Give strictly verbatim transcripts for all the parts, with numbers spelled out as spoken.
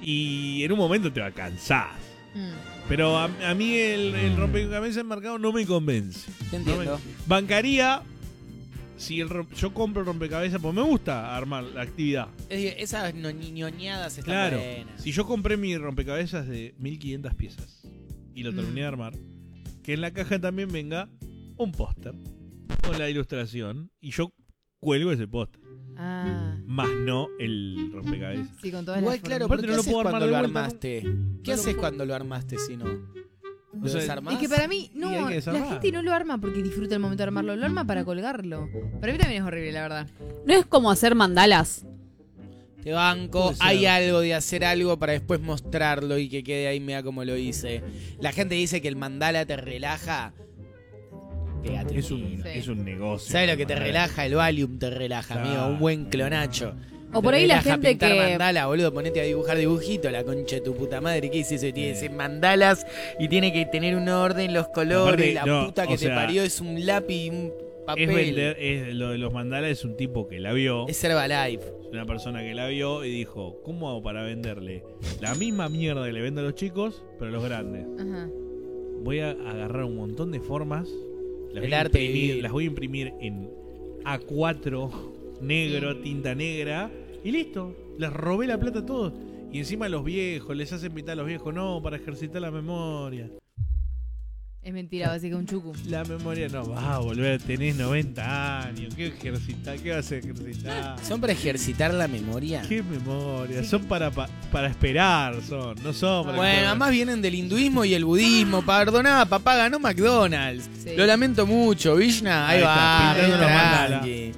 Y en un momento te va a cansar. Mm. Pero a, a mí el, el rompecabezas enmarcado no me convence. Te entiendo. No me, bancaría si el, yo compro el rompecabezas, pues me gusta armar la actividad. Es, esas ñoñadas están claro, buenas. Si yo compré mi rompecabezas de mil quinientas piezas y lo terminé mm. de armar, que en la caja también venga un póster con la ilustración y yo cuelgo ese póster. Ah. Más no el rompecabezas. Sí, con todas Igual, las claro, formas. pero ¿qué no haces lo puedo cuando armar lo de vuelta, armaste? no? ¿Qué No haces lo cuando lo armaste si no? ¿Lo o sea, desarmás? Es que para mí, no, hay que la gente no lo arma porque disfruta el momento de armarlo, lo arma para colgarlo. Para mí también es horrible, la verdad. No es como hacer mandalas. Te banco, hay algo de hacer algo para después mostrarlo y que quede ahí, mira como lo hice. La gente dice que el mandala te relaja. Pégate. Es un, sí. es un negocio. ¿Sabes lo que te relaja? El Valium te relaja, claro. amigo. Un buen clonacho. O por ahí la gente pintar que... mandala, boludo, ponete a dibujar dibujito, la concha de tu puta madre. ¿Qué es eso? Tiene que mandalas y tiene que tener un orden, los colores, Aparte, la no, puta que te sea, parió es un lápiz y un papel. Es vender, es, lo de los mandalas es un tipo que la vio. Es Herbalife. Es una persona que la vio y dijo, ¿cómo hago para venderle la misma mierda que le vendo a los chicos, pero a los grandes? Ajá. Voy a agarrar un montón de formas, las, voy a, imprimir, las voy a imprimir en A cuatro negro, tinta negra, y listo. Les robé la plata a todos. Y encima a los viejos, les hacen pintar a los viejos, no, para ejercitar la memoria. Es mentira, básicamente un chucu. La memoria no va a volver, tenés noventa años. ¿Qué ejercitar? ¿Qué vas a ejercitar? ¿Son para ejercitar la memoria? ¿Qué memoria? Sí. Son para, pa, para esperar, son. No son para Bueno, además vienen del hinduismo y el budismo. Perdona, papá ganó McDonald's. Sí. Lo lamento mucho, Vishna. Ahí, ahí va. Está, sí.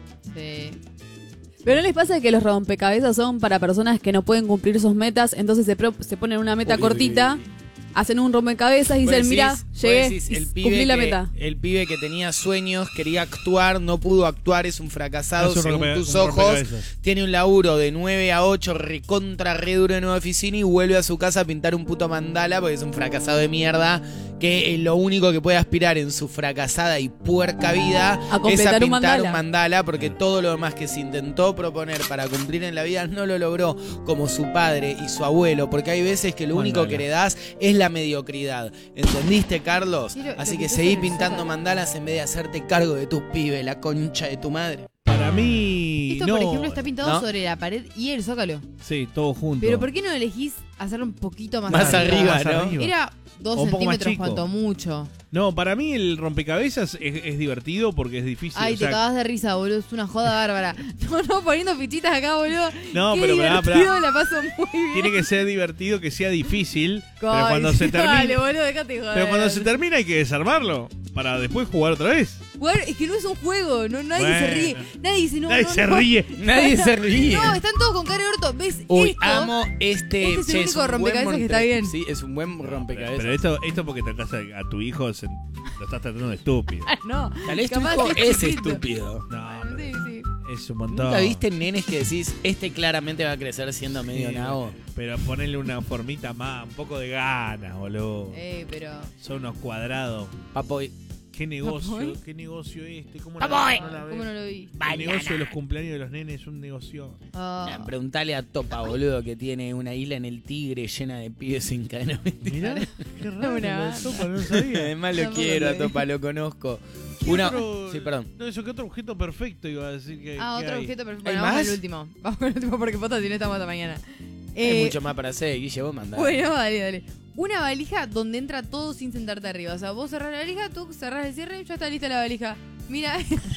Pero ¿no les pasa que los rompecabezas son para personas que no pueden cumplir sus metas? Entonces se, pro, se ponen una meta uy, cortita, uy, uy. hacen un rompecabezas y dicen, mira, llegué, decís, el cumplí pibe la que, meta. El pibe que tenía sueños, quería actuar, no pudo actuar, es un fracasado, es un según rompe, tus un ojos. Tiene un laburo de nueve a ocho, recontra re duro en una oficina y vuelve a su casa a pintar un puto mandala porque es un fracasado de mierda. Que lo único que puede aspirar en su fracasada y puerca vida a es a pintar un mandala. un mandala, porque todo lo demás que se intentó proponer para cumplir en la vida no lo logró, como su padre y su abuelo, porque hay veces que lo mandala. único que heredás es la mediocridad. ¿Entendiste, Carlos? Sí, lo, Así lo que, que seguí pintando saca. mandalas en vez de hacerte cargo de tus pibes, la concha de tu madre. Para mí, Esto, no. por ejemplo, está pintado ¿no? sobre la pared y el zócalo. Sí, todo junto. Pero ¿por qué no elegís hacerlo un poquito más, más arriba? arriba, ¿no? Arriba. Era dos o centímetros cuanto mucho. No, para mí el rompecabezas es, es divertido porque es difícil. Ay, o sea, te cagás de risa, boludo. Es una joda bárbara. No, no, poniendo fichitas acá, boludo. No, Qué pero divertido, pará, pará. la paso muy bien. Tiene que ser divertido, que sea difícil. Ay, pero cuando se termina. Dale, boludo, déjate joder. Pero cuando se termina hay que desarmarlo para después jugar otra vez. Jugar, es que no es un juego, no, nadie bueno. se ríe. Nadie dice, no, Nadie no, se no. ríe. Nadie se ríe. No, están todos con cara de orto. ¿Ves? Uy, esto, amo este. Este es el che, único es rompecabezas que está bien. Sí, es un buen rompecabezas. Pero esto, esto porque tratás a, a tu hijo, se, lo estás tratando de estúpido. No, tal vez tu hijo es estúpido. No, sí, sí. Es un montón. ¿Nunca viste nenes que decís, este claramente va a crecer siendo medio sí, nabo? Pero ponerle una formita más, un poco de ganas, boludo. Eh, pero... Son unos cuadrados. Papo, ¿Qué negocio? ¿Papoy? ¿Qué negocio este? ¿Cómo, ¡Papoy! no la ¿Cómo no lo vi? El negocio de los cumpleaños de los nenes es un negocio. Oh. Nah, preguntale a Topa, boludo, que tiene una isla en el Tigre llena de pibes sin cadena. Mirá, qué raro. Una. Lo Topa, no sabía. Además lo No, quiero no a Topa, lo conozco. ¿Qué Una... otro... Sí, perdón. No, eso que otro objeto perfecto iba a decir que. Ah, que otro hay. objeto perfecto. ¿Hay Bueno, vamos más? al último. Vamos al último porque posta si no estamos hasta mañana. Hay Eh, mucho más para hacer, Guille, vos mandá. Bueno, dale, dale. Una valija donde entra todo sin sentarte arriba. O sea, vos cerrás la valija, tú cerrás el cierre y ya está lista la valija. Mira.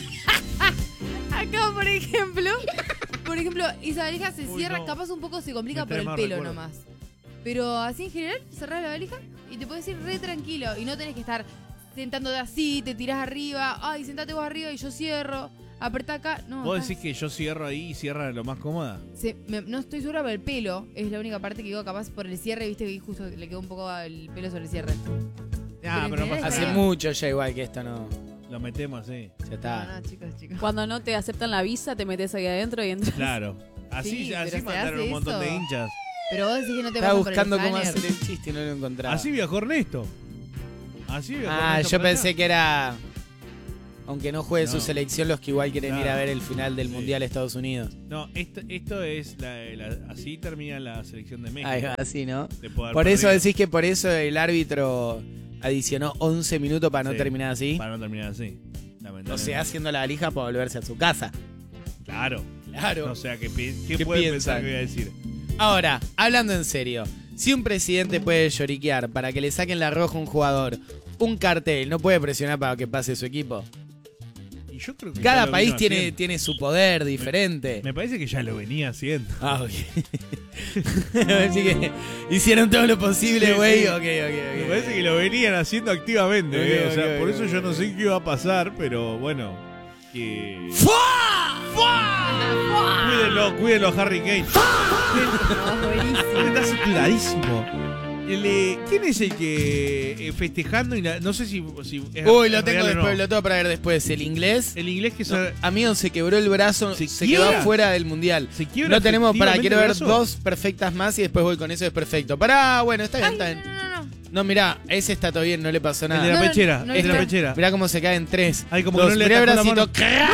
Acá, por ejemplo. Por ejemplo, esa valija se Uy, cierra, no. capaz un poco se complica Me por trae el más pelo recuerdos. nomás. Pero así en general, cerrás la valija y te puedes ir re tranquilo. Y no tenés que estar sentándote así, te tirás arriba. Ay, sentate vos arriba y yo cierro. Apretá acá. No, ¿Vos estás- decís que yo cierro ahí y cierra lo más cómoda? Se- me- no estoy segura, pero el pelo es la única parte que digo capaz por el cierre, viste que justo le quedó un poco el pelo sobre el cierre. Ah, en pero no general pasa está Hace nada. bien. mucho ya igual que esto no. Lo metemos así. Ya está. No, no, chicos, chicos. Cuando no te aceptan la visa, te metes ahí adentro y entras. Claro. Así, Sí, así pero se mandaron hace un montón eso. de hinchas. Pero vos decís que no te Estaba pasan por el buscando cómo escáner. hacer el chiste y no lo encontraba. Así viajó Ernesto. Así viajó Ah, Ernesto yo para pensé allá. que era. Aunque no juegue no. su selección, los que igual quieren Claro. ir a ver el final del Sí. Mundial de Estados Unidos. No, esto, esto es. La, la- así termina la selección de México. Ahí va, así, ¿no? De poder Por eso perder, decís que por eso el árbitro adicionó once minutos para no Sí. terminar así. Para no terminar así. O sea, haciendo la valija para volverse a su casa. Claro. Claro. O sea, ¿qué, pi- qué, ¿Qué pueden piensan? pensar que voy a decir? Ahora, hablando en serio, si un presidente puede lloriquear para que le saquen la roja a un jugador, un cartel no puede presionar para que pase su equipo. Y yo creo que ya Cada lo país vino tiene, haciendo. tiene su poder diferente. Me parece que ya lo venía haciendo. Ah, ok. Así que hicieron todo lo posible, Sí, güey. sí. Ok, ok, ok. Me parece que lo venían haciendo activamente. Ok, ¿eh? O sea, ok, por ok, eso ok. yo no sé qué iba a pasar, pero bueno. Que. ¡Fua! ¡Fua! Cuídenlo, cuídenlo a Harry Kane. Oh, buenísimo. Está saturadísimo. El, eh, ¿Quién es el que eh, festejando y la- no sé si, si es Uy, lo es tengo real o después, no? lo tengo para ver después. El inglés. El inglés que No, se, amigo, se quebró el brazo, ¿Se se, quiebra? quedó fuera del mundial. se quiebra No tenemos, para, efectivamente quiero el ver brazo. dos perfectas más y después voy con eso, es perfecto. Pará, bueno, está bien, Ay, está no, bien. no, no, no. No, mirá, ese está todo bien, no le pasó El de nada. la No, no, pechera, no, el de la no. pechera. Mirá cómo se caen tres. Ay, como Dos, que no le mirá el atacó la bracito. mano. ¡Crack!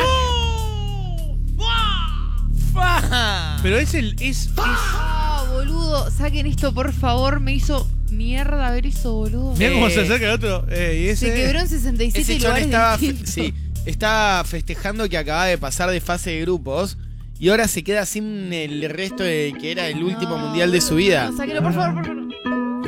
¡Fua! Pero es el. Es, es, Ah, boludo, saquen esto, por favor. Me hizo mierda ver eso, boludo. mirá cómo se Eh, acerca el otro. Eh, y ese, Se quebró en sesenta y siete Ese chabón lugares estaba, fe- distintos. sí, estaba festejando que acababa de pasar de fase de grupos y ahora se queda sin el resto de que era el último No, mundial de su vida. No, sáquenlo, por favor, por favor.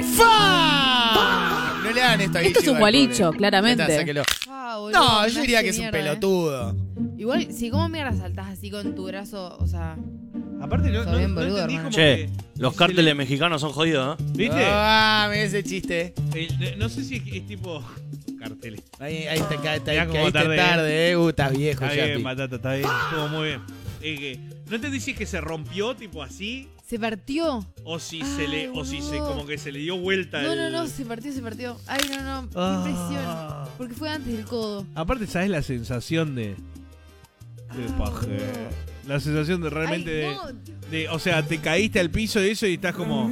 ¡Fa! No le hagan esto a Esto es Guille un igual, gualicho, pobre. claramente. Ahí está, sáquelo. Ah, boludo, No, me yo diría hace que es un mierda, eh. pelotudo. Igual, si como mierda saltás así con tu brazo, o sea. Aparte, no, Sos no, bien no boludo, entendí hermano. como Che, que- los se cárteles le- mexicanos son jodidos, ¿eh? ¿Viste? Ah, me ese chiste. El- no sé si es, es tipo. Carteles. Ahí, ahí te caíste Mirá cómo tarde, tarde, tarde, eh. Uh, estás viejo, Está Yapi. bien, Batata, está bien. Estuvo muy bien. Eh, que- no entendí si es que se rompió, tipo así, ¿Se partió? o si se le. O si se boludo. como que se le dio vuelta. No, el- no, no, se partió, se partió. Ay, no, no, qué Ah. impresión. Porque fue antes del codo. Aparte, ¿sabes la sensación de. De Ah, paje? boludo. La sensación de realmente Ay, no. de, de. O sea, te caíste al piso de eso y estás como.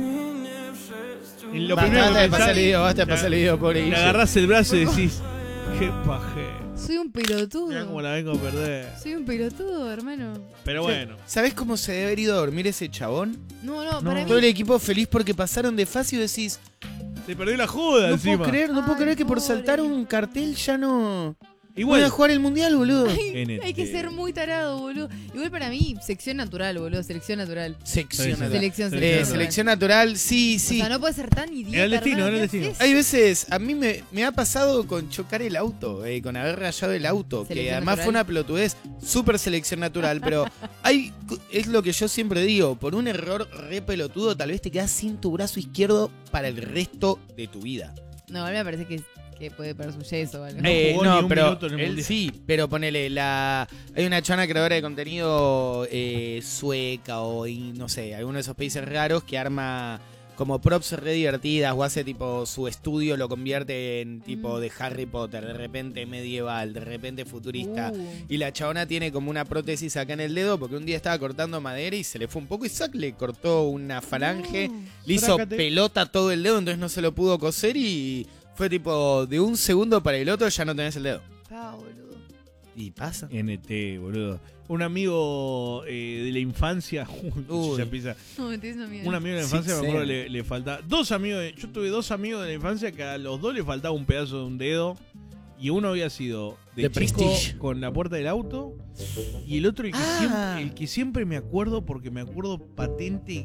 En lo Basta, primero basta que de pasar el pensás, video, basta de te- pasar el video, pobre Te Guille. agarrás el brazo y decís. Qué paje. Soy un pelotudo. Mirá cómo la vengo a perder. Soy un pelotudo, hermano. Pero bueno. ¿Sabés cómo se debe haber ido a dormir ese chabón? No, no, No. para Todo el mí. equipo feliz porque pasaron de fase y decís, Te perdió la joda no encima. puedo creer, no puedo Ay, creer que por pobre. saltar un cartel ya no... Igual. Voy a jugar el mundial, boludo. Ay, N T. hay que ser muy tarado, boludo. Igual para mí, sección natural, boludo. Selección natural. Sección Sí, sí. natural. Selección, Eh, selección. Eh, natural. selección natural, sí, sí. O sea, no puede ser tan idiota. Era el destino, hermano, era el ¿qué destino. haces? Hay veces, a mí me, me ha pasado con chocar el auto, eh, con haber rayado el auto, que Selección además natural. fue una pelotudez, súper selección natural, pero hay, es lo que yo siempre digo, por un error re pelotudo, tal vez te quedas sin tu brazo izquierdo para el resto de tu vida. No, a mí me parece que, que puede perder su yeso, ¿vale? No Eh, jugó no, ni un pero minuto en el él Mundial. sí, pero ponele, la hay una chana creadora de contenido eh, sueca o y, no sé, alguno de esos países raros que arma como props re divertidas o hace tipo su estudio lo convierte en tipo Mm. de Harry Potter, de repente medieval, de repente futurista. Uh. Y la chabona tiene como una prótesis acá en el dedo porque un día estaba cortando madera y se le fue un poco y sac, le cortó una falange, No. le hizo Frácate. pelota todo el dedo, entonces no se lo pudo coser y fue tipo de un segundo para el otro ya no tenés el dedo. Ah, boludo. Y pasa. N T, boludo. Un amigo eh, de la infancia. Uy. ya empieza. No, me estoy diciendo miedo. Un amigo de la Sí, infancia, me sí. acuerdo, le, le falta. Dos amigos. de- yo tuve dos amigos de la infancia que a los dos le faltaba un pedazo de un dedo. Y uno había sido de, De chico Prestige. con la puerta del auto. Y el otro, el que, Ah. siempre, el que siempre me acuerdo, porque me acuerdo patente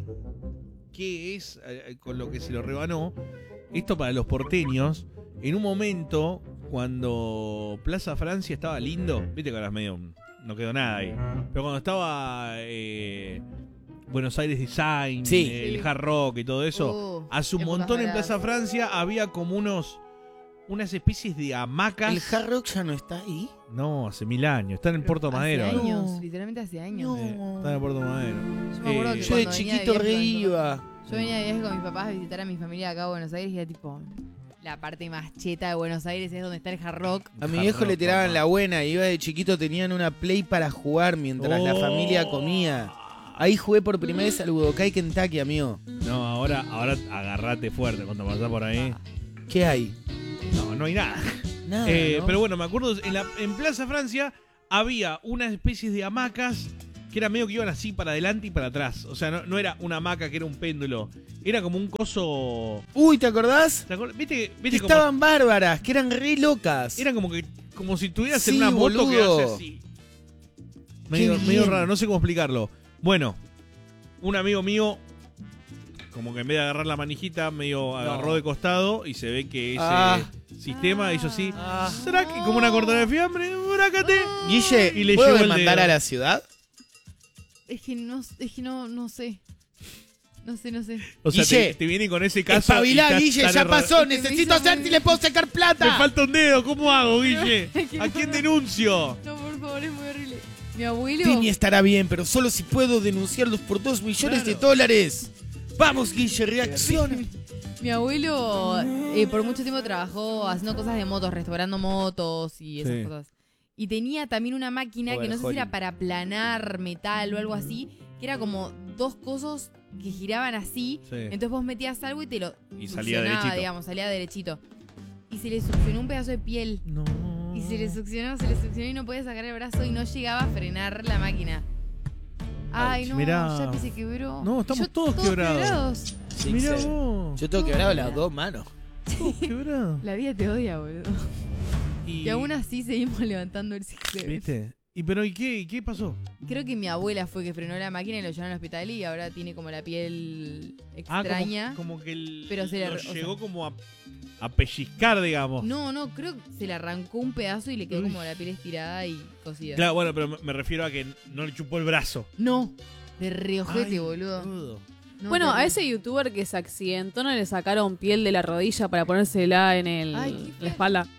qué es eh, con lo que se lo rebanó. Esto para los porteños. En un momento, cuando Plaza Francia estaba lindo, viste que ahora es medio. No quedó nada ahí. Pero cuando estaba eh, Buenos Aires Design, Sí. eh, el Sí. hard rock y todo eso, Uh, hace un épocas montón en doradas. Plaza Francia había como unos. Unas especies de hamacas. ¿El Hard Rock ya no está ahí? No, hace mil años. Están en Puerto Hace Madero. ahora. años, No. literalmente hace años. No. Eh, están en Puerto Madero. Yo me acuerdo Eh, que Yo de cuando venía chiquito viaje re con mi iba. Yo venía de viaje con mis papás a visitar a mi familia acá a Buenos Aires y era tipo. La parte más cheta de Buenos Aires es donde está el hard rock. A mi Hard viejo rock, le tiraban papá. la buena, iba de chiquito, tenían una play para jugar mientras la Oh. familia comía. Ahí jugué por primera vez al Budokai Kentucky, amigo. No, ahora, ahora agarrate fuerte cuando pasás por ahí. ¿Qué hay? No, no hay nada. Nada, eh, ¿no? Pero bueno, me acuerdo, en, la, en Plaza Francia había una especie de hamacas que era medio que iban así para adelante y para atrás. O sea, no, no era una hamaca que era un péndulo. Era como un coso... Uy, ¿te acordás? ¿Te acordás? ¿Viste, Que viste como, estaban bárbaras, que eran re locas. era como que como si estuvieras Sí, en una moto que boludo. hace así. Medio, Qué medio bien. raro, no sé cómo explicarlo. Bueno, un amigo mío, como que en vez de agarrar la manijita, medio agarró de costado y se ve que ese Ah. sistema hizo así. Ah. ¿Será que como una cortada de fiambre? ¡Brácate! Guille, Y le ¿puedo llegó el demandar dedo. a la ciudad? Es que no, es que no, no sé. No sé, no sé. O sea, Guille, te, te viene con ese caso. y Espabilá, estás Guille, tan ya errado. pasó. Me Necesito hizo hacer muy si le puedo sacar Me plata. falta un dedo, ¿cómo hago, Guille? Que ¿A no quién me- denuncio? No, por favor, es muy horrible. Mi abuelo. Tini estará bien, pero solo si puedo denunciarlos por dos millones de Claro. dólares. Vamos, Guille, reacciona. Mi abuelo eh, por mucho tiempo trabajó haciendo cosas de motos, restaurando motos y esas Sí. cosas. Y tenía también una máquina que no sé si Overhauling. era para aplanar metal o algo así, que era como dos cosos que giraban así. Sí. Entonces vos metías algo y te lo Y salía succionaba, derechito. digamos, salía derechito. Y se le succionó un pedazo de piel. No. Y se le succionó, se le succionó y no podía sacar el brazo y no llegaba a frenar la máquina. Ay, no, Mirá. ya se quebró. No, estamos Yo- todos quebrados. Sí, Mirá sí. vos. Yo tengo quebrado las dos manos. Todos quebrados. La vida te odia, boludo. Y, Y aún así seguimos levantando el six-seven. ¿Viste? ¿Y pero y qué, qué pasó? Creo que mi abuela fue que frenó la máquina y lo llevaron al hospital y ahora tiene como la piel Ah, extraña. como, como que el, Pero se le- lo o sea- llegó como a, a pellizcar, digamos. No, no, creo que se le arrancó un pedazo y le quedó Uy. como la piel estirada y cosida. Claro, bueno, pero me- me refiero a que no le chupó el brazo. No, de reojete, Ay, boludo. boludo. No, Bueno, a terrible. ese youtuber que se accidentó no le sacaron piel de la rodilla para ponérsela en el, Ay, qué la espalda.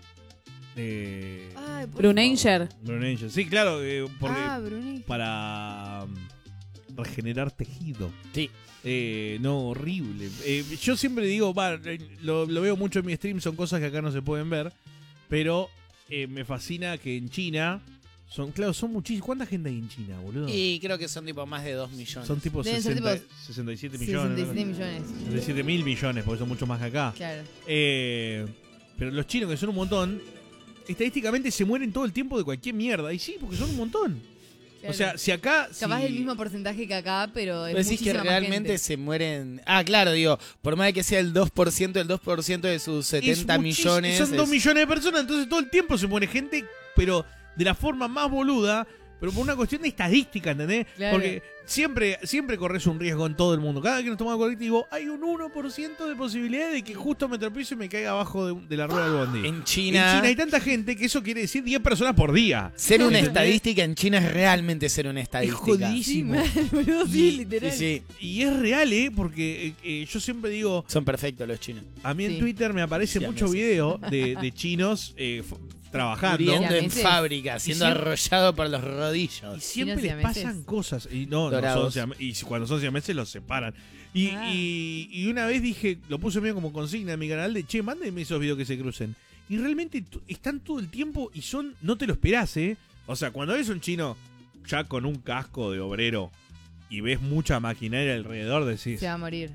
Eh, Ay, por Brunanger. favor. Brune Angel. Sí, claro, eh, porque Ah, Bruni. para um, regenerar tejido. Sí. Eh, no, horrible. Eh, yo siempre digo, va, eh, lo, lo veo mucho en mi stream, son cosas que acá no se pueden ver, pero eh, me fascina que en China son, claro, son muchísimos. ¿Cuánta gente hay en China, boludo? Y creo que son tipo más de dos millones. Son tipo Deben ser sesenta, tipo sesenta y siete millones. sesenta y siete ¿no? millones. sesenta y siete mil millones, porque son mucho más que acá. Claro. Eh, pero los chinos, que son un montón, estadísticamente se mueren todo el tiempo de cualquier mierda. Y sí, porque son un montón. claro. O sea, si acá... Capaz si- el mismo porcentaje que acá, pero es Vos decís que muchísima más realmente gente. se mueren. Ah, claro, digo, por más de que sea el dos por ciento, el dos por ciento de sus setenta es muchis- millones. Son dos es- millones de personas, entonces todo el tiempo se muere gente, pero de la forma más boluda, pero por una cuestión de estadística, ¿entendés? Claro. Porque siempre, siempre corres un riesgo en todo el mundo. Cada vez que nos tomamos colectivo, hay un uno por ciento de posibilidad de que justo me tropiezo y me caiga abajo de, de la rueda del bondi. En En China. China hay tanta gente que eso quiere decir diez personas por día. Ser una ¿Entendés? estadística en China es realmente ser una estadística. jodidísimo. Sí, mal, boludo, sí, Y- literal. Sí, sí. Y es real, ¿eh? Porque eh, eh, yo siempre digo, Son perfectos los chinos. a mí en Sí. Twitter me aparece Sí, a mucho mí sí. video de, de chinos eh, f- trabajando. Muriendo Sí, a en veces. fábrica, siendo siempre- arrollado por los Y rodillos. siempre Chinos les siameses. pasan cosas. Y no, no Dorados. son siame- y si- cuando son siameses los separan. Y, Ah. y, y una vez dije, lo puse medio como consigna en mi canal de, che, mándenme esos videos que se crucen. Y realmente t- están todo el tiempo y son, no te lo esperás, ¿eh? O sea, cuando ves un chino ya con un casco de obrero y ves mucha maquinaria alrededor, decís, Se va a morir.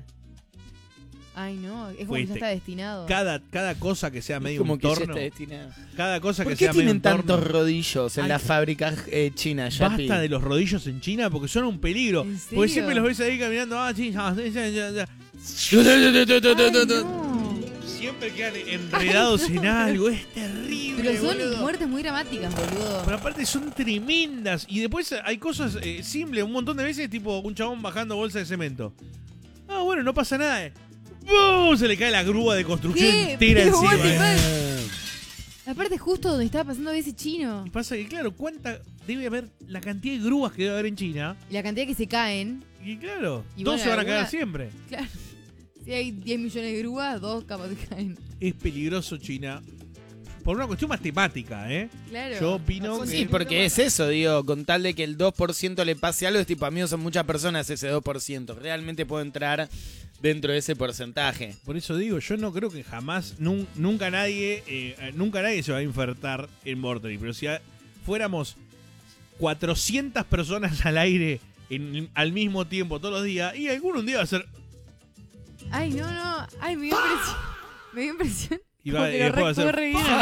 Ay, no, es como Fuiste. que ya está destinado. cada, cada cosa que sea Es medio como un que ya torno, está destinado. cada cosa ¿Por que qué sea medio tienen un torno, tantos rodillos en Ay, las fábricas eh, chinas, Yapi? basta de los rodillos en China porque son un peligro. ¿En Porque serio? siempre los ves ahí caminando, ah, sí, ah, sí, sí, ya, ya. Ay, no. Siempre quedan enredados en algo, es terrible. Pero son boludo. muertes muy dramáticas, boludo. Pero aparte son tremendas. Y después hay cosas eh, simples, un montón de veces, tipo un chabón bajando bolsa de cemento. Ah, bueno, no pasa nada. eh. ¡Bum! Se le cae la grúa de construcción ¿Qué? entera Pero encima. what the eh. Aparte, justo donde estaba pasando ese chino. Y pasa que, claro, cuánta debe haber la cantidad de grúas que debe haber en China. Y la cantidad que se caen. Y claro, Y dos bueno, se van a alguna- caer siempre. Claro. Si hay diez millones de grúas, dos capaz que caen. Es peligroso China. Por una cuestión matemática, ¿eh? Claro. Yo opino No, que... Sí, porque es eso, digo, con tal de que el dos por ciento le pase algo, es tipo, a mí son muchas personas ese dos por ciento. Realmente puedo entrar dentro de ese porcentaje. Por eso digo, yo no creo que jamás, nun- nunca nadie, eh, nunca nadie se va a infartar en Vortex. Pero si a- fuéramos cuatrocientas personas al aire en- al mismo tiempo todos los días, y alguno un día va a ser... Ay, no, no. Ay, me dio impresión. Me dio impresión. Y, va, y después va a ser...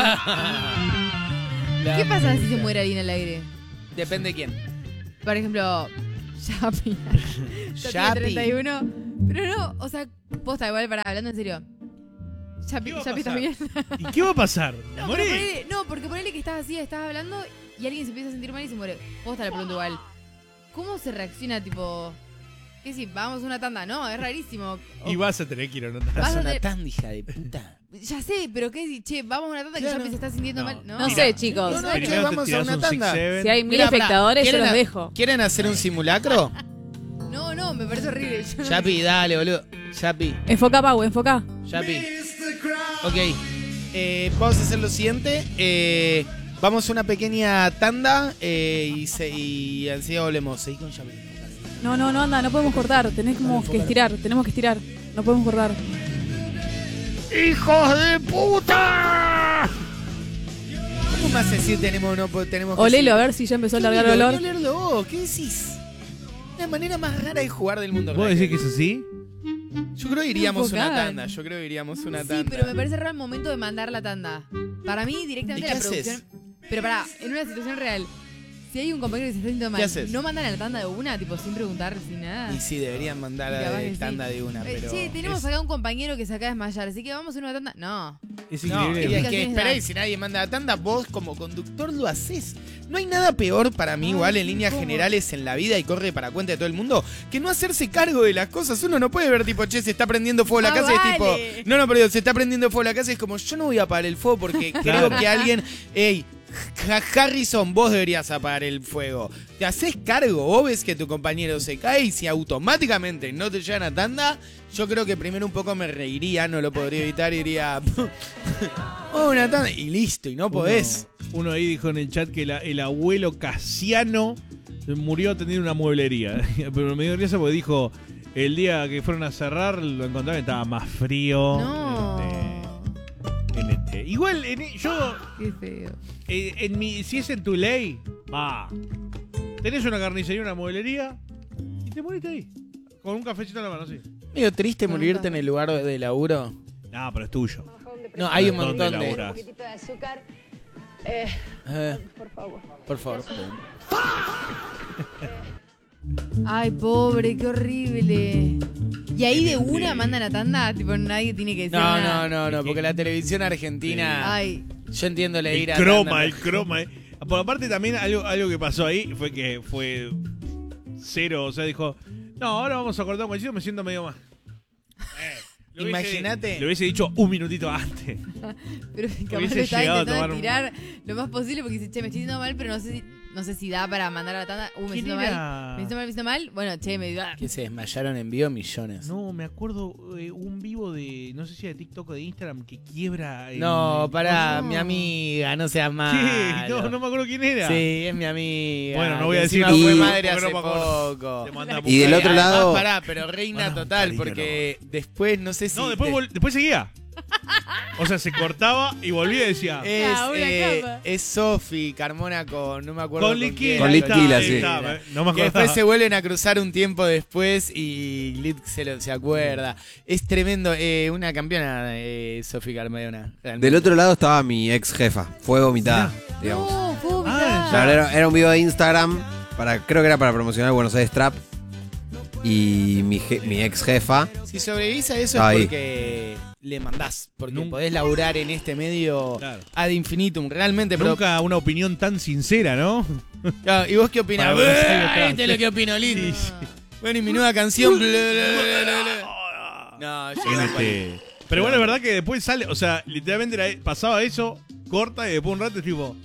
¿Qué pasa si se muere alguien al aire? Depende de quién. Por ejemplo, Yapi. Yapi treinta y uno. Pero no, o sea, posta, igual, para hablando en serio. Yapi, Yapi también. ¿Y qué va a pasar? No, pero ponele, no, porque ponele que estás así, estás hablando y alguien se empieza a sentir mal y se muere. Posta, le pregunto igual. ¿Cómo se reacciona, tipo... ¿Qué si vamos a una tanda? No, es rarísimo. O, y vas a tener que ir a una tanda. Vas a una tener... tanda, hija de puta. Ya sé, pero ¿qué si, che, vamos a una tanda claro. que Yapi se está sintiendo no. mal? No, no sé, chicos. No, no, che, vamos a una tanda. Si hay mil Mira, espectadores, yo los a... dejo. ¿Quieren hacer un simulacro? No, no, me parece horrible. Yo Yapi, no... dale, boludo. Yapi. Enfoca, Pau, enfoca. Yapi. Ok. Eh, vamos a hacer lo siguiente. Eh, vamos a una pequeña tanda eh, y, se, y enseguida volvemos. Seguí con Yapi. No, no, no, anda, no podemos cortar. Tenemos que estirar, tenemos que estirar. No podemos cortar. ¡Hijos de puta! ¿Cómo más decir tenemos no tenemos que Olelo, a ver si ya empezó a largar el olor. Olerlo vos, ¿qué decís? La manera más rara de jugar del mundo. ¿Vos decís que es así? Yo creo que iríamos una tanda. Yo creo que iríamos una tanda. Sí, pero me parece raro el momento de mandar la tanda. Para mí, directamente la producción. Haces? Pero pará, en una situación real. Si hay un compañero que se está sintiendo mal, ¿no mandan a la tanda de una, tipo, sin preguntar, sin nada? Y sí, deberían mandar a la tanda sí. de una, pero... Che, tenemos es... acá un compañero que se acaba de desmayar, así que vamos a una tanda... No. Es increíble. No, y es que esperáis, si nadie manda la tanda, vos como conductor lo haces. No hay nada peor para mí, Ay, igual, en líneas ¿cómo? generales en la vida y corre para cuenta de todo el mundo, que no hacerse cargo de las cosas. Uno no puede ver, tipo, che, se está prendiendo fuego la ah, casa vale. y es tipo... No, no, pero se está prendiendo fuego la casa y es como, yo no voy a apagar el fuego porque claro. creo que alguien... Ey, Harrison, vos deberías apagar el fuego. Te haces cargo, vos ves que tu compañero se cae y si automáticamente no te llevan a tanda, yo creo que primero un poco me reiría, no lo podría evitar y diría, oh, una tanda, y listo, y no podés. Uno, uno ahí dijo en el chat que la, el abuelo Casiano murió atendiendo una mueblería, pero me dio risa porque dijo, el día que fueron a cerrar lo encontraron y estaba más frío. No. Este, Este. Igual, en, yo. Qué feo. Eh, en mi, si es en tu ley, va. Tenés una carnicería, una mueblería y te moriste ahí. Con un cafecito en la mano, sí. Medio triste con morirte en el lugar de laburo. No, pero es tuyo. No, hay un montón de. Un poquitito de azúcar. Eh, eh, por favor. Por favor. Ay, pobre, qué horrible. Y ahí de una mandan a tanda, tipo, nadie tiene que decir no, nada. No, no, no, porque la televisión argentina... Ay. Yo entiendo la ira. El croma, el croma. Eh. Por aparte también algo, algo que pasó ahí fue que fue cero, o sea, dijo, no, ahora vamos a cortar un cachito, me siento medio más. Eh, Imagínate. Le hubiese dicho un minutito antes. Pero capaz lo estaba intentando tirar un... lo más posible porque dice, che, me estoy sintiendo mal, pero no sé si... No sé si da para mandar a la tanda. Uh, me siento mal. Me siento mal, me siento mal. Bueno, che, me da. Que se desmayaron en vivo millones. No, me acuerdo eh, un vivo de, no sé si de TikTok o de Instagram, que quiebra. El... No, pará, no. mi amiga, no seas mal. ¿Qué? No, no me acuerdo quién era. Sí, es mi amiga. Bueno, no voy a decir. Y... fue Y... madre hace no poco. Y del otro lado. Además, pará, pero reina bueno, total, cariño, porque no. después, no sé si. No, después, de... después seguía. O sea, se cortaba y volvía y decía. Es, ah, eh, es Sofi Carmona con, no me acuerdo. Con Liquila. Con Liquila, sí. Está, no me que después se vuelven a cruzar un tiempo después y Lit se, lo, se acuerda. Es tremendo. Eh, una campeona, eh, Sofi Carmona. Realmente. Del otro lado estaba mi ex jefa. Fue vomitada, no, digamos. No, fue vomitada. Ah, claro, era, era un video de Instagram. Para, creo que era para promocionar Buenos Aires Trap. Y mi, je, mi ex jefa. Si sobrevivís a eso es ahí. Porque le mandás. Porque nunca podés laburar en este medio claro. ad infinitum. Realmente. Nunca pero... una opinión tan sincera, ¿no? Claro, ¿y vos qué opinás? ¿Viste lo que opino, Lito? Sí, sí. Bueno, y mi nueva canción. bla, bla, bla, bla. No, yo no este... Pero bueno, es verdad que después sale. O sea, literalmente era, pasaba eso, corta y después un rato es tipo.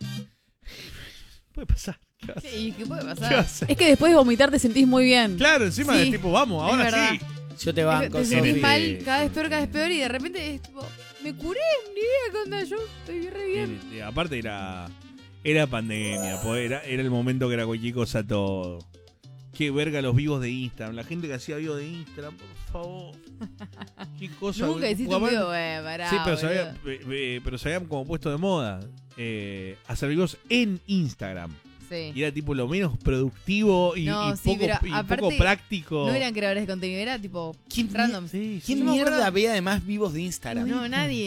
Puede pasar. Sí, ¿qué puede pasar? ¿Qué es que después de vomitar te sentís muy bien. Claro, encima sí, de tipo, vamos, ahora sí. Yo te banco. Te sentís mal, cada vez peor, cada vez peor y de repente es tipo, me curé, ni idea qué onda, yo estoy re bien. Y, y aparte era era pandemia, pues era, era el momento que era cualquier cosa todo. Qué verga los vivos de Instagram, la gente que hacía vivos de Instagram, por favor. Qué cosa. Nunca hiciste un video, eh, pará, sí, pero se, había, eh, pero se habían como puesto de moda eh, hacer vivos en Instagram. Sí. Y era tipo lo menos productivo y, no, y, sí, poco, y poco práctico. No eran creadores de contenido, era tipo ¿Quién random. Sí, ¿Quién mierda ve además vivos de Instagram? No, nadie.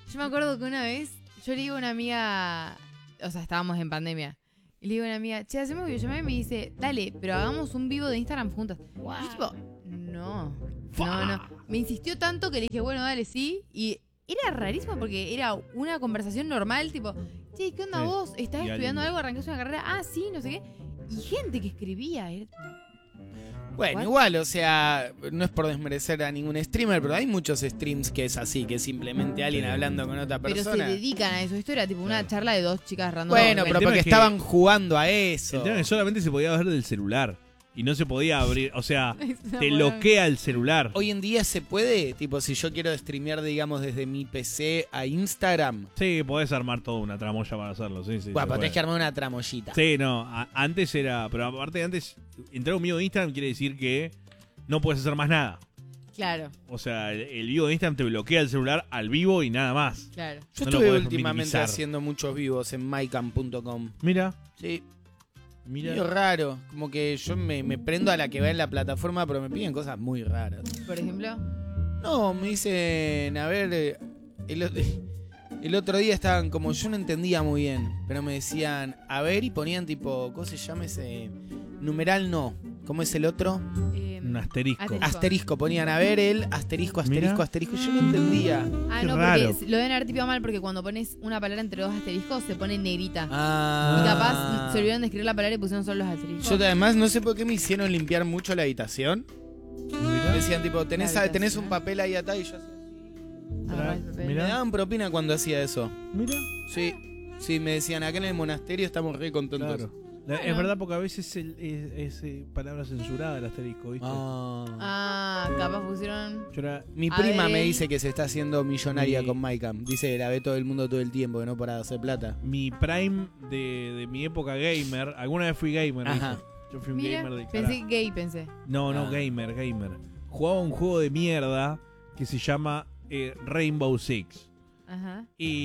Yo me acuerdo que una vez yo le digo a una amiga, o sea, estábamos en pandemia, y le digo a una amiga, che, hacemos videollamada y me dice, dale, pero hagamos un vivo de Instagram juntas. Wow. Y yo tipo, no, no, no. Me insistió tanto que le dije, bueno, dale, sí. Y era rarísimo porque era una conversación normal, tipo, che, ¿qué onda sí. vos? ¿Estás y estudiando alguien. algo? ¿Arrancaste una carrera? Ah, sí, no sé qué. Y gente que escribía. Era... Bueno, ¿What? igual, o sea, no es por desmerecer a ningún streamer, pero hay muchos streams que es así, que es simplemente alguien sí. hablando con otra persona. Pero se dedican a eso. Esto era tipo una charla de dos chicas random. Bueno, pero porque estaban jugando a eso. El tema es que solamente se podía ver del celular. Y no se podía abrir, o sea, te bloquea el celular. Hoy en día se puede, tipo, si yo quiero streamear, digamos, desde mi P C a Instagram. Sí, podés armar toda una tramoya para hacerlo, sí, sí. Bueno, pero tenés que armar una tramoyita. Sí, no, a, antes era, pero aparte de antes, entrar un video de Instagram quiere decir que no puedes hacer más nada. Claro. O sea, el, el vivo de Instagram te bloquea el celular al vivo y nada más. Claro. Yo no estuve últimamente minimizar. haciendo muchos vivos en mycam punto com. Mira. Sí. Mira. Medio raro, como que yo me, me prendo a la que va en la plataforma, pero me piden cosas muy raras. ¿Por ejemplo? No, me dicen, a ver, el, el otro día estaban como, yo no entendía muy bien, pero me decían, a ver, y ponían tipo, ¿cómo se llama ese? Numeral no, ¿cómo es el otro? Eh, Un asterisco. asterisco. Asterisco, ponían, a ver, el asterisco, asterisco, Mira. asterisco, yo no entendía. Ah, Qué no, raro. porque lo deben haber tipado mal porque cuando pones una palabra entre dos asteriscos se pone negrita. Ah. Y capaz se olvidaron de escribir la palabra y pusieron solo los asteriscos. Yo además no sé por qué me hicieron limpiar mucho la habitación. Me decían tipo, tenés, a, tenés un papel ahí atrás y yo hacía Ah, así. Me daban propina cuando hacía eso. Mira. Sí, sí, me decían, acá en el monasterio estamos re contentos. Claro. Bueno. Es verdad, porque a veces el, es, es, es palabra censurada el asterisco, ¿viste? Ah, ah capaz pusieron... Era... Mi prima ver. me dice que se está haciendo millonaria mi... con mycam. Dice que la ve todo el mundo todo el tiempo, que no para de hacer plata. Mi prime de, de mi época gamer, alguna vez fui gamer. Ajá. Yo fui un Mira, gamer de pensé gay, pensé. No, no, ah. gamer, gamer. Jugaba un juego de mierda que se llama eh, Rainbow Six. Ajá.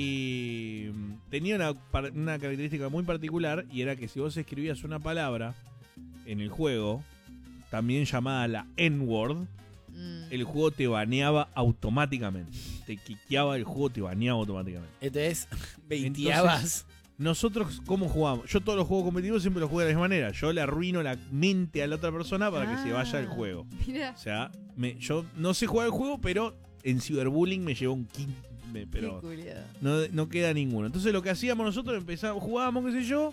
Y tenía una, una característica muy particular, y era que si vos escribías una palabra en el juego, también llamada la N-word, mm. el juego te baneaba automáticamente. Te quiqueaba el juego, te baneaba automáticamente. Entonces, veinteabas. Nosotros, ¿cómo jugamos? Yo todos los juegos competitivos siempre los juego de la misma manera. Yo le arruino la mente a la otra persona para ah, que se vaya del juego. Mira. O sea, me, yo no sé jugar el juego, pero en cyberbullying me llevó un quinto. Pero no, no queda ninguno. Entonces lo que hacíamos nosotros, empezábamos, jugábamos, qué sé yo,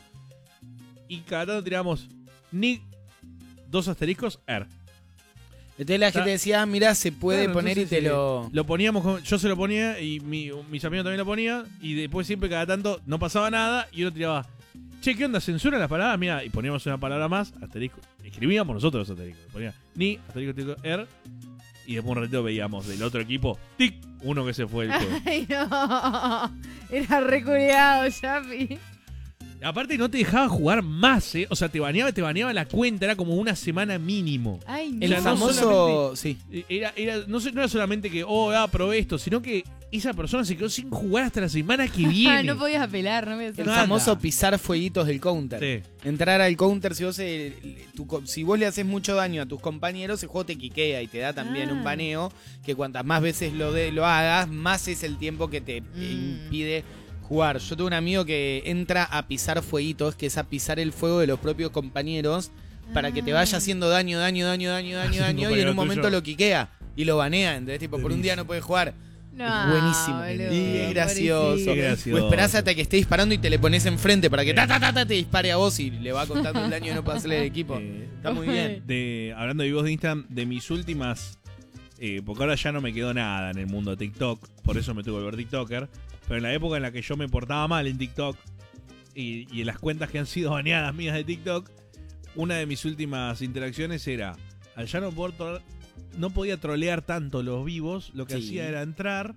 y cada tanto tirábamos Nick, dos asteriscos, R. Entonces la gente decía, ah, mirá, se puede claro, poner y te sí, lo... Lo poníamos, yo se lo ponía y mi, mis amigos también lo ponían, y después siempre cada tanto no pasaba nada y uno tiraba, che, ¿qué onda? ¿Censura las palabras? Mira, y poníamos una palabra más, asterisco. Escribíamos nosotros los asteriscos. Ponía Ni, asterisco, asterisco, R. Y después un ratito veíamos del otro equipo, tic, uno que se fue del juego. Ay, no. Era reculeado, Yapi. Aparte no te dejaba jugar más, ¿eh? O sea, te baneaba, te baneaba la cuenta, era como una semana mínimo. Ay, no. El famoso, sí. Era, era, no, no era solamente que, oh, ah, probé esto, sino que esa persona se quedó sin jugar hasta la semana que viene. No podías apelar, no me El Nada. famoso pisar fueguitos del counter. Sí. Entrar al counter, si vos, eh, tu, si vos le haces mucho daño a tus compañeros, el juego te quiquea y te da también ah. un baneo, que cuantas más veces lo, de, lo hagas, más es el tiempo que te mm. impide jugar. Yo tengo un amigo que entra a pisar fueguitos, que es a pisar el fuego de los propios compañeros para ah. que te vaya haciendo daño, daño, daño, daño, daño, daño, y en un momento tuyo. lo quiquea y lo banea. Entonces, tipo, por un día no puedes jugar. No, es buenísimo. Boludo, y es gracioso. gracioso. O esperás hasta que esté disparando y te le pones enfrente para que ta, ta, ta, ta, te dispare a vos y le va contando el daño y no puede hacerle el equipo. Eh, Está muy bien. De, hablando de vivos de Instagram, de mis últimas... Eh, porque ahora ya no me quedó nada en el mundo de TikTok, por eso me tuve que volver TikToker. Pero en la época en la que yo me portaba mal en TikTok y, y en las cuentas que han sido baneadas mías de TikTok, una de mis últimas interacciones era, al ya no poder tro- no podía trolear tanto los vivos, lo que sí. hacía era entrar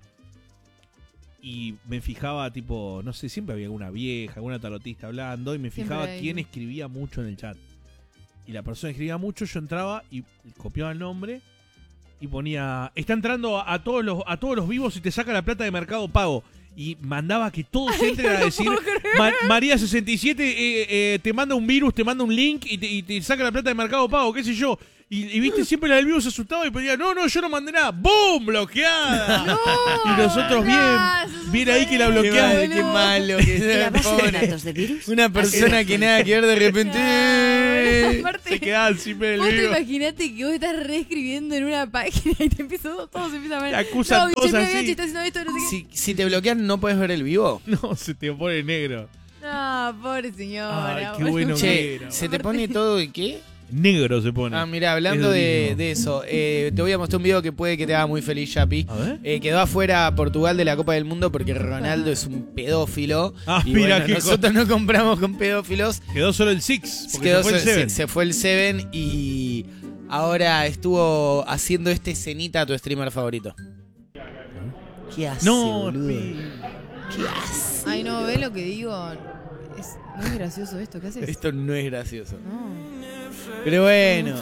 y me fijaba, tipo, no sé, siempre había alguna vieja, alguna tarotista hablando, y me fijaba quién escribía mucho en el chat. Y la persona escribía mucho, yo entraba y copiaba el nombre y ponía, está entrando a, a todos los a todos los vivos y te saca la plata de Mercado Pago. Y mandaba que todos entren a decir, Ma- María sesenta y siete eh, eh, te manda un virus, te manda un link y te, y te saca la plata de Mercado Pago, qué sé yo. Y, y viste, siempre la del vivo se asustaba y pedía, no, no, yo no mandé nada. ¡Bum! ¡Bloqueada! No, y nosotros bien, no, bien ahí que la bloqueaban. Qué, mal, qué malo. Que pobre. Una persona que nada que ver de repente. Aparte, se quedaban siempre en el vos vivo. te imaginate que vos estás reescribiendo en una página y te empiezan, todos se empiezan a ver. Te acusan no, todos che, así. Bianchi está haciendo esto, no sé Si, si te bloquean, ¿no puedes ver el vivo? No, se te pone negro. qué. No, pobre señora. Ay, qué bueno Che, que era. ¿se te pone todo de qué? Negro se pone. Ah, mira, hablando Es de, durísimo. de eso, eh, te voy a mostrar un video que puede que te haga muy feliz, Yapi. A ver. Eh, quedó afuera Portugal de la Copa del Mundo porque Ronaldo es un pedófilo. Ah, y mira bueno, qué nosotros no compramos con pedófilos. Quedó solo el Six. Porque Quedó- se fue el se, Seven. se fue el Seven y ahora estuvo haciendo este escenita a tu streamer favorito. ¿Qué hace, No, boludo? Pi. ¿Qué hace? Ay, no, ¿ves lo que digo? Es, no es gracioso esto, ¿qué haces? Esto no es gracioso. No. Pero bueno.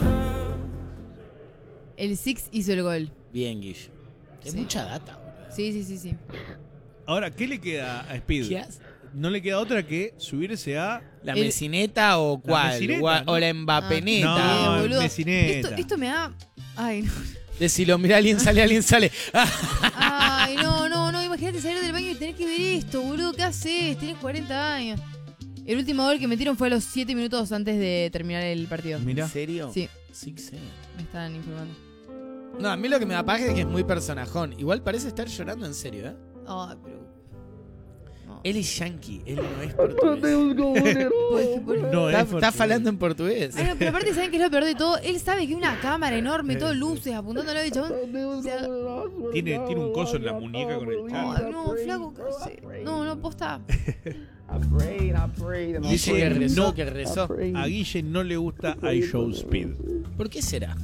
El Six hizo el gol. Bien, Guish. Es Sí. mucha data, boludo. Sí, sí, sí, sí. Ahora, ¿qué le queda a Speed? ¿Qué hace? No le queda otra que subirse a... ¿La El- mesineta o cuál? mesineta, o, a- ¿no? o la Mbapeneta. No, Eh, boludo. mesineta. Esto, esto me da... Ay, no. Decilo, mira, alguien sale, alguien sale. Ay, no, no, no. Imagínate salir del baño y tener que ver esto, boludo. ¿Qué haces? Tienes cuarenta años. El último gol que metieron fue a los siete minutos antes de terminar el partido. Mira. ¿En serio? Sí, Sí, sí. me están informando. No, a mí lo que me da paja es que es muy personajón. Igual parece estar llorando en serio, ¿eh? Ay, pero... No. Él es yankee, él no es portugués. Pues, que por- No, Está, es está falando en portugués. Ay, no, pero aparte, ¿saben qué es lo peor de todo? Él sabe que una cámara enorme, todo luces, apuntándolo al chabón. O sea, Tiene, tiene un coso en la muñeca con el chat. ay, no, flaco, ¿qué hace? No, no, posta. Dice que rezó, no. que rezó. A Guille no le gusta iShow Speed. ¿Por qué será?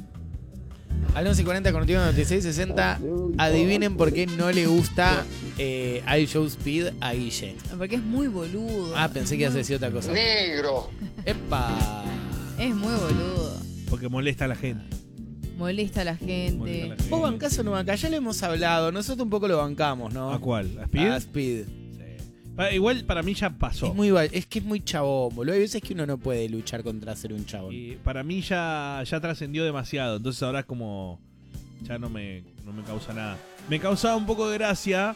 Al once cuarenta con noventa y seis sesenta, adivinen por qué no le gusta eh, iShow Speed a Guille. Porque es muy boludo. Ah, pensé que ibas a decir otra cosa. Negro. ¡Epa! Es muy boludo. Porque molesta a la gente. Molesta a la Molesta a gente. la gente. ¿Vos bancás o no bancás? Ya lo hemos hablado. Nosotros un poco lo bancamos, ¿no? ¿A cuál? ¿A Speed? A Speed. Sí. Pa- Igual para mí ya pasó. Es, muy, va- es que es muy chabón, boludo. Hay veces que uno no puede luchar contra ser un chabón. Y para mí ya, ya trascendió demasiado. Entonces ahora es como... Ya no me, no me causa nada. Me causaba un poco de gracia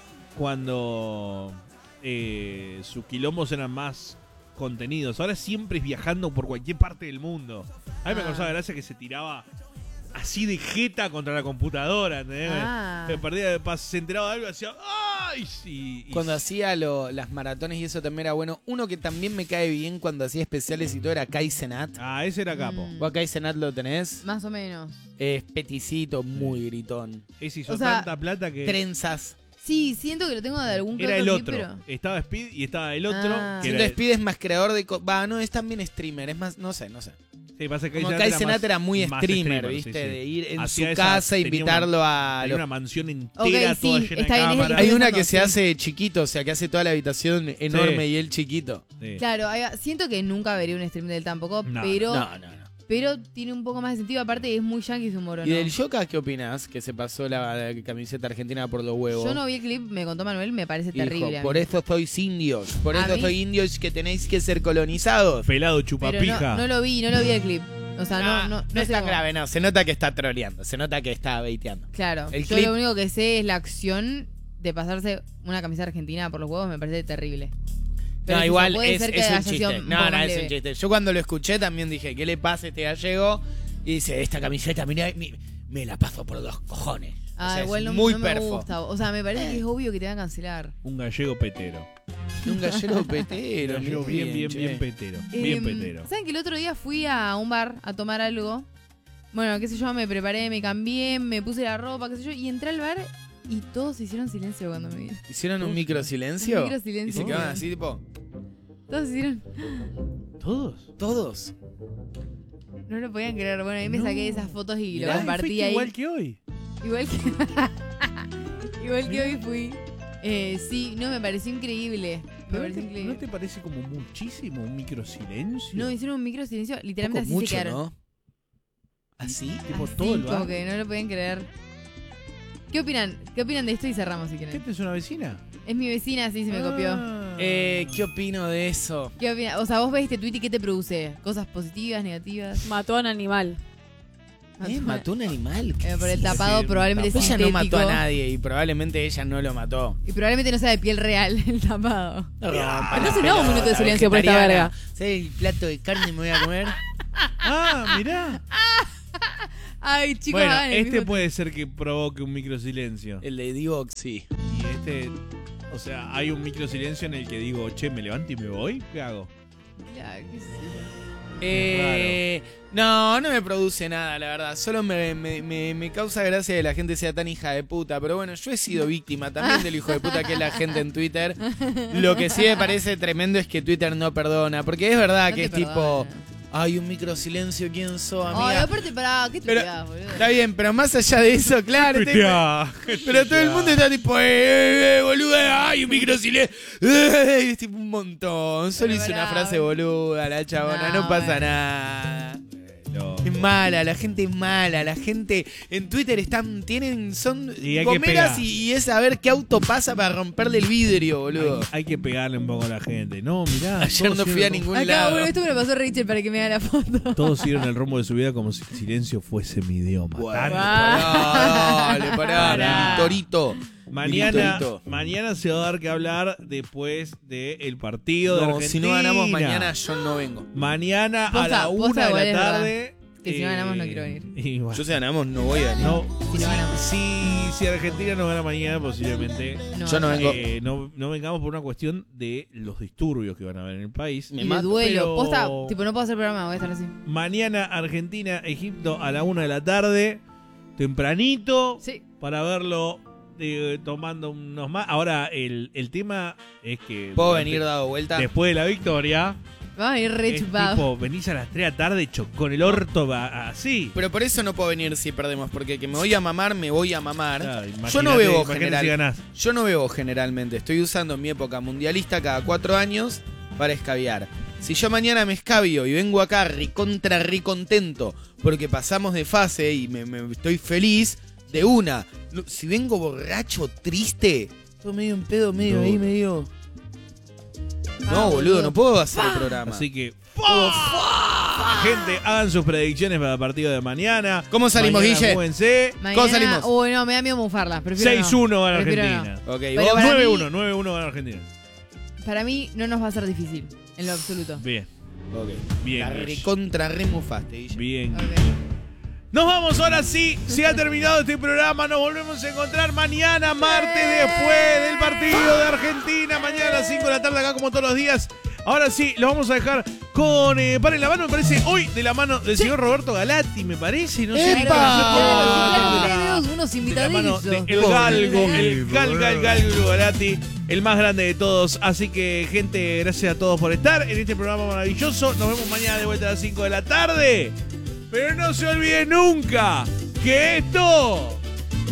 cuando eh, sus quilombos eran más contenidos. Ahora siempre es viajando por cualquier parte del mundo. A mí me Ah. causaba gracia que se tiraba así de jeta contra la computadora, ¿entendés? Ah. Me perdía, pas- se enteraba de algo y hacía ¡ay! Y, y- Cuando hacía lo- las maratones y eso también era bueno. Uno que también me cae bien cuando hacía especiales y todo era Kai Cenat. Ah, ese era capo. Mm. ¿Vos a Kai Cenat lo tenés? Más o menos. Es peticito, muy gritón. Ese hizo O sea, tanta plata que... Trenzas. Sí, siento que lo tengo de algún que Era el clip, otro. pero- Estaba Speed y estaba el otro. Ah. que Siento era- Speed es más creador de... co- Va, no, es también streamer. Es más, no sé, no sé. Sí, pasa que Como Kai Kai Cenat Cenat era más- muy más streamer, sí, ¿viste? sí. De ir en Hacía su esa- casa, tenía invitarlo una- a... Tenía los- una mansión entera Ok, toda sí, llena está de bien, es cámaras. que- Hay una pensando, que se sí. hace chiquito, o sea, que hace toda la habitación enorme Sí. y él chiquito. Sí. Claro, ahí va. Siento que nunca veré un stream de él tampoco, No, pero, No, no, no. pero tiene un poco más de sentido. Aparte, es muy yankee su humor, ¿o ¿Y no? del Yoka qué opinas? Que se pasó la, la camiseta argentina por los huevos. Yo no vi el clip, me contó Manuel, me parece Dijo, terrible. a mí. por esto sois indios. Por A esto mí- sois indios que tenéis que ser colonizados. Pelado Pero chupapija. no, no lo vi, no lo vi el clip. O sea, Ah, no, no, no no es sé tan cómo- grave, no. Se nota que está troleando. Se nota que está baiteando. Claro, El yo clip- lo único que sé es la acción de pasarse una camisa argentina por los huevos, me parece terrible. Pero No, qué sé igual yo, puede es, ser que es un haya sido chiste. un No, poco no, más es un leve. chiste. Yo cuando lo escuché también dije, ¿qué le pasa a este gallego? Y dice, esta camiseta, mirá, mi- me la paso por los cojones. O Ah, sea, igual es no, muy no me perfo. gusta. O sea, me parece que es obvio que te van a cancelar. Un gallego petero. Un gallego petero. Un gallego bien, bien, che. bien petero. Bien Em, petero. ¿Saben que el otro día fui a un bar a tomar algo? Bueno, qué sé yo, me preparé, me cambié, me puse la ropa, qué sé yo, y entré al bar y todos hicieron silencio cuando me vieron. ¿Hicieron un micro silencio? Un micro silencio. Y se quedaban así, tipo, Todos hicieron. ¿Todos? todos. No lo podían creer. Bueno, ahí me No. saqué esas fotos y Mirá, lo Ay, compartí fuiste ahí. igual que hoy. Igual que. Igual que hoy fui. Eh, sí, no, me pareció increíble. Me ¿Pero pareció no, te, increíble. ¿No te parece como muchísimo un micro silencio? No, hicieron un micro silencio, Poco literalmente así mucho, se quedaron. ¿no? ¿Así? Tipo Así, todo el como bar. que no lo pueden creer. ¿Qué opinan? ¿Qué opinan de esto y cerramos si ¿Qué quieren? te es una vecina? Es mi vecina, sí, se me copió. Ah. Eh, ¿qué opino de eso? ¿Qué opinan? O sea, vos ves este tweet y ¿qué te produce? ¿Cosas positivas, negativas? Mató a un animal. ¿Eh? ¿Mató un animal? Eh, por el tapado sí, probablemente Ella sintético. no mató a nadie y probablemente ella no lo mató. Y probablemente no sea de piel real el tapado. No, Entonces no hago un minuto de silencio por esta verga. ¿Sabes el plato de carne me voy a comer? Ah, mirá. Ay, chicos, Bueno, hagan el este mismo- puede ser que provoque un microsilencio. El de Divox, sí. Y este, o sea, hay un microsilencio en el que digo, che, ¿me levanto y me voy? ¿Qué hago? Ya, qué sé yo. Eh, no, no me produce nada, la verdad. Solo me, me, me, me causa gracia que la gente sea tan hija de puta. Pero bueno, yo he sido víctima también del hijo de puta que es la gente en Twitter. Lo que sí me parece tremendo es que Twitter no perdona. Porque es verdad No que te es tipo... perdona. Ay, un microsilencio, ¿quién sos, amiga? Ay, aparte, pará, ¿qué te Pero- pegás, boludo? Está bien, pero más allá de eso, claro. te- Tuitea, Pero todo el mundo está tipo, eh, eh, eh, boluda, ay, un microsilencio. Eh, es tipo un montón. Solo Pero hice una pará, frase boluda, la chabona, no, No, pasa bueno. nada. No. Es mala, la gente es mala, la gente en Twitter están, tienen, son Y hay que gomeras pegar. y, y es saber qué auto pasa para romperle el vidrio, boludo. Hay, hay que pegarle un poco a la gente. No, mirá. Ayer todos no fui a siguieron- ningún Acá, lado. boludo, esto me lo pasó Rachel para que me haga la foto. Todos siguieron el rumbo de su vida como si el silencio fuese mi idioma. Bueno, Tanto. pará, dale, pará, Pará. Torito. Mañana, Torito. mañana se va a dar que hablar después del partido de No, Argentina. si no ganamos mañana, yo no vengo. Mañana a Posta, la posta, una de igual la es verdad. tarde. Que si no ganamos no quiero venir. Y bueno, Yo si ganamos, no voy a venir. no, Si no ganamos. si, si Argentina no gana mañana, posiblemente No, Yo no vengo. eh, no, no vengamos por una cuestión de los disturbios que van a haber en el país. Me Y de mato, duelo. pero- Posta, tipo, no puedo hacer programa, voy a estar así. Mañana Argentina, Egipto a la una de la tarde, tempranito, Sí. para verlo eh, tomando unos más. Ahora, el, el tema es que ¿Puedo durante- venir dado vuelta? después de la victoria, Vamos a ir re es chupados. tipo, venís a las tres de la tarde cho- con el orto va- así. Pero por eso no puedo venir si perdemos, porque que me voy a mamar, me voy a mamar. Claro, Yo imagínate- no bebo imagínate general. si ganás. Yo no bebo generalmente. Estoy usando mi época mundialista cada cuatro años para escabiar. Si yo mañana me escabio y vengo acá recontra recontento porque pasamos de fase y me, me- estoy feliz, de una. No, si vengo borracho, triste, todo medio en pedo, medio No. ahí, medio... Ah, No, boludo, no puedo hacer el programa. Así que, gente, hagan sus predicciones para el partido de mañana. ¿Cómo salimos, Mañana Guille? júguense. Mañana, salimos? Uy, no, me da miedo mufarla. Prefiero seis no. uno gana Prefiero no. Argentina. Ok, Pero vos... para nueve mí- uno, nueve uno gana Argentina. Para mí no nos va a ser difícil, en lo absoluto. Bien, Ok. bien. La Guille. recontra remufaste, Guille. Bien. Ok. Nos vamos ahora sí. Se ha terminado este programa. Nos volvemos a encontrar mañana, martes, después del partido de Argentina. Mañana a las cinco de la tarde, acá como todos los días. Ahora sí, lo vamos a dejar con eh, Paren la mano, me parece, hoy de la mano del señor Roberto Galati, me parece. No sé. ¡Epa! Claro, sí, claro, De tenemos unos la mano invitadillos. de El Galgo, el Gal Gal Galgo Galati, el más grande de todos. Así que, gente, gracias a todos por estar en este programa maravilloso. Nos vemos mañana de vuelta a las cinco de la tarde. Pero no se olviden nunca que esto